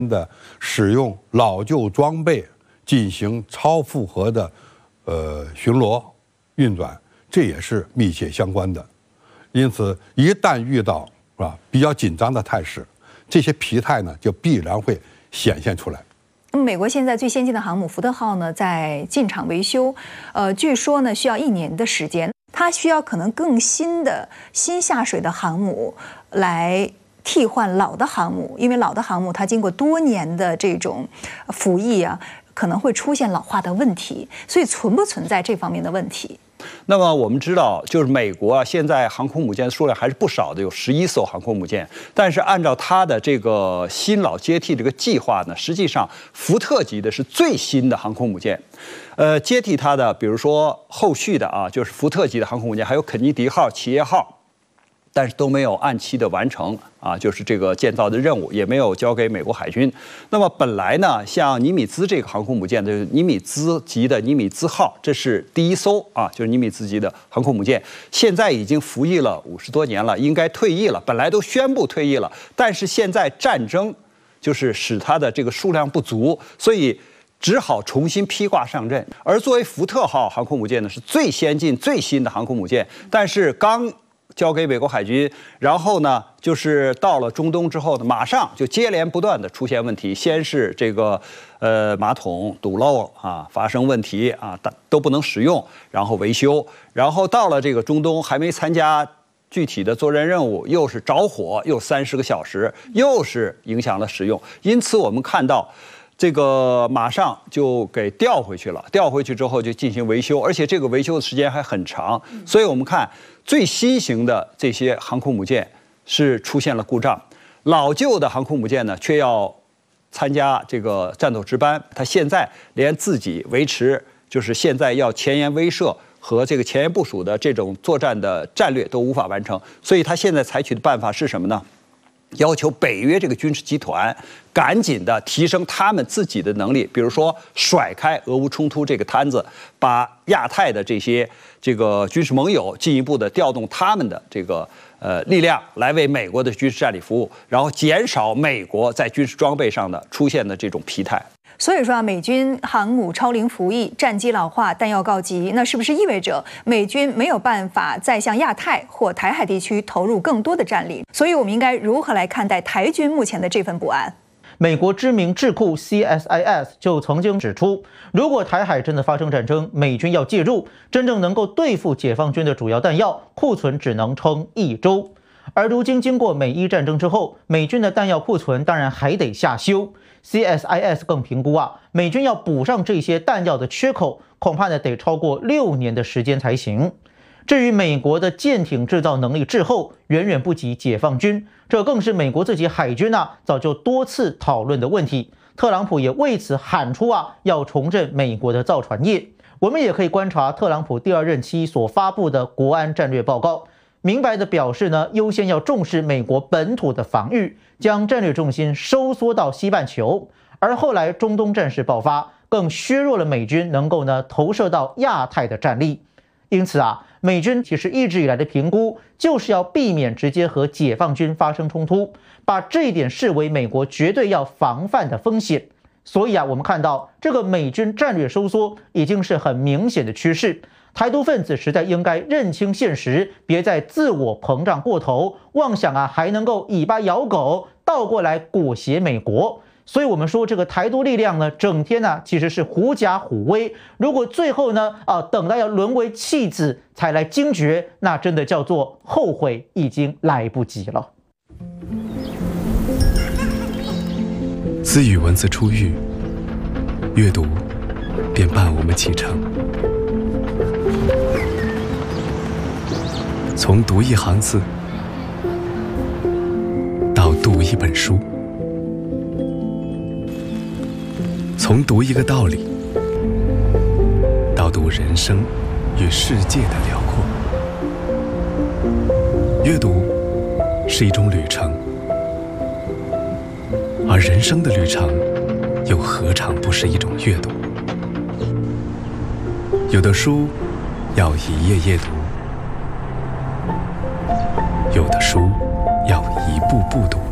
的使用老旧装备进行超负荷的巡逻运转，这也是密切相关的。因此，一旦遇到比较紧张的态势，这些疲态呢就必然会显现出来。 美国现在最先进的航母福特号呢在进场维修，据说呢需要1年的时间，它需要可能更新下水的航母来替换老的航母，因为老的航母它经过多年的这种服役啊，可能会出现老化的问题，所以存不存在这方面的问题？ 那么我们知道，就是美国啊，现在航空母舰的数量还是不少的，有11艘航空母舰。但是按照它的这个新老接替这个计划呢，实际上福特级的是最新的航空母舰，接替它的，比如说后续的啊，就是福特级的航空母舰，还有肯尼迪号、企业号。但是都没有按期的完成啊，就是这个建造的任务也没有交给美国海军。那么本来呢，像尼米兹这个航空母舰的尼米兹级的尼米兹号，这是第1艘啊，就是尼米兹级的航空母舰，现在已经服役了50多年了，应该退役了，本来都宣布退役了，但是现在战争就是使它的这个数量不足，所以只好重新披挂上阵。而作为福特号航空母舰呢，是最先进最新的航空母舰，但是刚交给美国海军，然后呢，就是到了中东之后呢，马上就接连不断的出现问题。先是这个马桶堵漏啊，发生问题啊，都不能使用，然后维修，然后到了这个中东还没参加具体的作战任务，又是着火，又30个小时，又是影响了使用。因此我们看到，这个马上就给调回去了，调回去之后就进行维修，而且这个维修的时间还很长。所以我们看最新型的这些航空母舰是出现了故障，老旧的航空母舰呢却要参加这个战斗值班，它现在连自己维持就是现在要前沿威慑和这个前沿部署的这种作战的战略都无法完成，所以它现在采取的办法是什么呢？要求北约这个军事集团赶紧的提升他们自己的能力，比如说甩开俄乌冲突这个摊子，把亚太的这个军事盟友进一步的调动他们的这个力量来为美国的军事战力服务，然后减少美国在军事装备上的出现的这种疲态。 所以说啊，美军航母超龄服役，战机老化，弹药告急，那是不是意味着美军没有办法再向亚太或台海地区投入更多的战力？所以我们应该如何来看待台军目前的这份不安？ 美国知名智库 CSIS 就曾经指出，如果台海真的发生战争，美军要介入，真正能够对付解放军的主要弹药库存只能撑1周。而如今经过美伊战争之后，美军的弹药库存当然还得下修。CSIS 更评估啊，美军要补上这些弹药的缺口，恐怕呢得超过6年的时间才行。至于美国的舰艇制造能力滞后，远远不及解放军，这更是美国自己海军早就多次讨论的问题。特朗普也为此喊出要重振美国的造船业。我们也可以观察特朗普第2任期所发布的国安战略报告，明白的表示呢，优先要重视美国本土的防御，将战略重心收缩到西半球。而后来中东战事爆发，更削弱了美军能够投射到亚太的战力。因此美军其实一直以来的评估就是要避免直接和解放军发生冲突，把这一点视为美国绝对要防范的风险。所以我们看到这个美军战略收缩已经是很明显的趋势。台独分子实在应该认清现实，别再自我膨胀过头，妄想还能够尾巴咬狗，倒过来裹挟美国。所以我们说这个台独力量呢，整天其实是狐假虎威。如果最后呢等到要沦为弃子才来惊觉，那真的叫做后悔已经来不及了。 自与文字初遇，阅读便伴我们启程。从读一行字到读一本书，从读一个道理到读人生与世界的辽阔。阅读是一种旅程，而人生的旅程又何尝不是一种阅读？有的书要一页页读，有的书要一步步读。